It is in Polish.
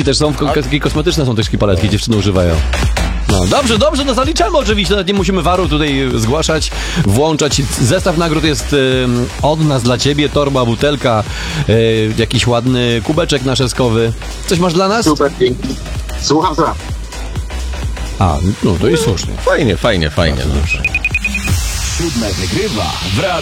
paletki też są, takie kosmetyczne są też takie paletki, dziewczyny używają. No dobrze, no zaliczamy oczywiście, nawet nie musimy waru tutaj zgłaszać, włączać. Zestaw nagród jest od nas dla ciebie, torba, butelka, jakiś ładny kubeczek naszeskowy. Coś masz dla nas? Super, dzięki. Słucham. A, no to jest słusznie. Fajnie. No. 7 wygrywa w radiu.